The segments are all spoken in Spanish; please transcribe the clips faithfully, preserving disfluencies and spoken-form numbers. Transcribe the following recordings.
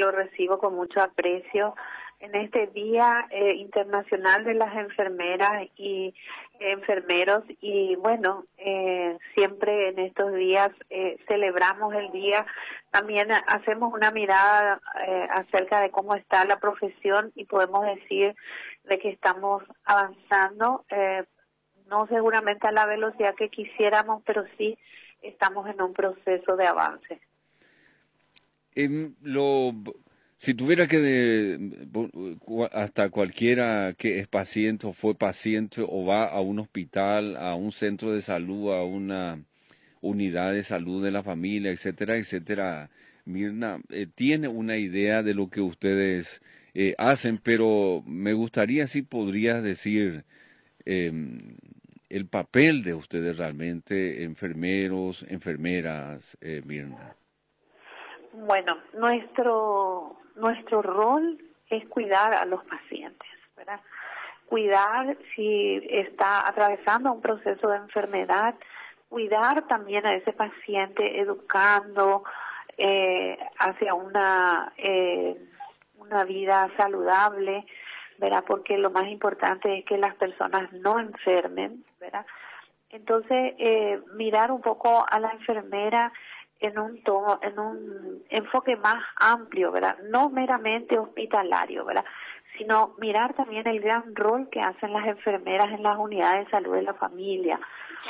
lo recibo con mucho aprecio en este Día eh, Internacional de las Enfermeras y eh, Enfermeros. Y bueno, eh, siempre en estos días eh, celebramos el día. También hacemos una mirada eh, acerca de cómo está la profesión y podemos decir de que estamos avanzando, eh, no seguramente a la velocidad que quisiéramos, pero sí estamos en un proceso de avance. En lo, si tuviera que, de, hasta cualquiera que es paciente o fue paciente o va a un hospital, a un centro de salud, a una unidad de salud de la familia, etcétera, etcétera, Mirna, eh, tiene una idea de lo que ustedes eh, hacen, pero me gustaría si podrías decir eh, el papel de ustedes realmente, enfermeros, enfermeras, eh, Mirna. Bueno, nuestro nuestro rol es cuidar a los pacientes, ¿verdad? Cuidar si está atravesando un proceso de enfermedad, cuidar también a ese paciente educando eh, hacia una eh, una vida saludable, ¿verdad? Porque lo más importante es que las personas no enfermen, ¿verdad? Entonces, eh, mirar un poco a la enfermera en un tono, en un enfoque más amplio, ¿verdad? No meramente hospitalario, ¿verdad? Sino mirar también el gran rol que hacen las enfermeras en las unidades de salud de la familia,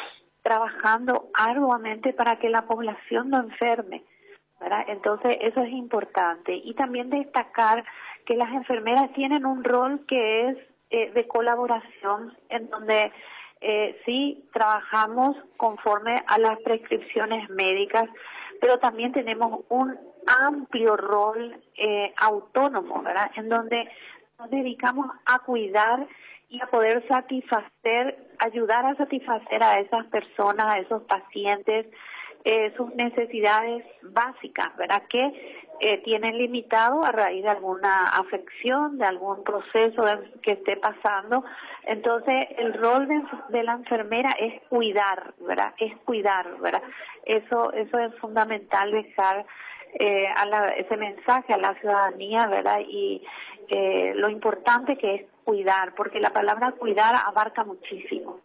trabajando arduamente para que la población no enferme, ¿verdad? Entonces, eso es importante. Y también destacar que las enfermeras tienen un rol que es eh, de colaboración, en donde eh, sí trabajamos conforme a las prescripciones médicas, pero también tenemos un amplio rol eh, autónomo, ¿verdad? En donde nos dedicamos a cuidar y a poder satisfacer, ayudar a satisfacer a esas personas, a esos pacientes, eh, sus necesidades básicas, ¿verdad? Que eh, tienen limitado a raíz de alguna afección, de algún proceso de, que esté pasando. Entonces, el rol de, de la enfermera es cuidar, ¿verdad? Es cuidar, ¿verdad? Eso, eso es fundamental, dejar eh, a la, ese mensaje a la ciudadanía, ¿verdad? Y eh, lo importante que es cuidar, porque la palabra cuidar abarca muchísimo.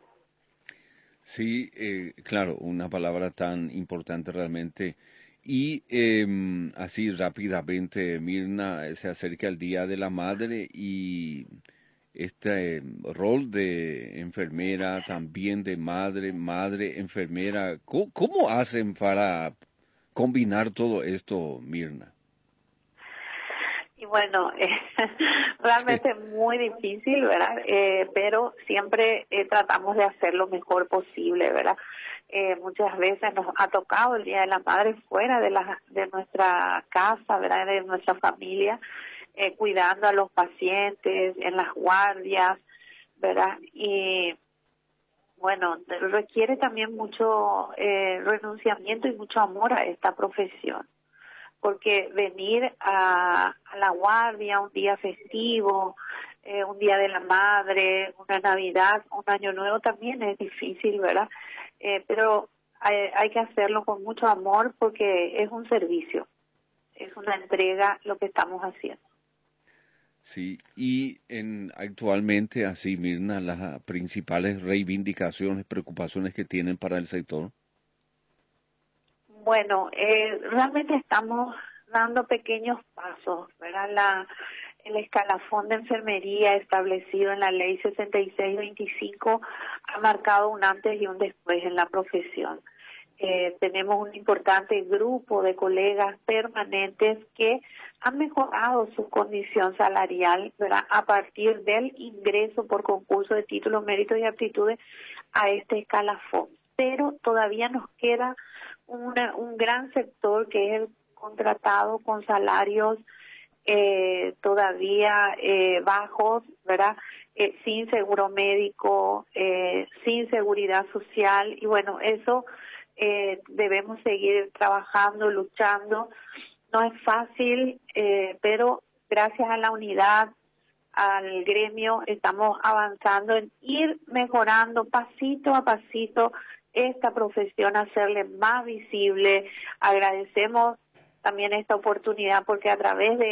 Sí, eh, claro, una palabra tan importante realmente. Y eh, así rápidamente, Mirna, se acerca el Día de la Madre y este eh, rol de enfermera, también de madre, madre, enfermera. ¿Cómo, cómo hacen para combinar todo esto, Mirna? Y bueno, eh, realmente es muy difícil, ¿verdad? Eh, pero siempre eh, tratamos de hacer lo mejor posible, ¿verdad? Eh, muchas veces nos ha tocado el Día de la Madre fuera de la de nuestra casa, ¿verdad? De nuestra familia, eh, cuidando a los pacientes, en las guardias, ¿verdad? Y bueno, requiere también mucho eh, renunciamiento y mucho amor a esta profesión, porque venir a, a la guardia un día festivo, eh, un día de la madre, una Navidad, un año nuevo también es difícil, ¿verdad? Eh, pero hay, hay que hacerlo con mucho amor porque es un servicio, es una entrega lo que estamos haciendo. Sí, y en actualmente así, Mirna, las principales reivindicaciones, preocupaciones que tienen para el sector. Bueno, eh, realmente estamos dando pequeños pasos, ¿verdad? La, el escalafón de enfermería establecido en la ley sesenta y seis veinticinco ha marcado un antes y un después en la profesión. Eh, tenemos un importante grupo de colegas permanentes que han mejorado su condición salarial, ¿verdad? A partir del ingreso por concurso de títulos, méritos y aptitudes a este escalafón. Pero todavía nos queda Una, un gran sector que es el contratado con salarios eh, todavía eh, bajos, ¿verdad? Eh, sin seguro médico, eh, sin seguridad social, y bueno, eso eh, debemos seguir trabajando, luchando. No es fácil, eh, pero gracias a la unidad, al gremio, estamos avanzando en ir mejorando pasito a pasito esta profesión, hacerle más visible. Agradecemos también esta oportunidad porque a través de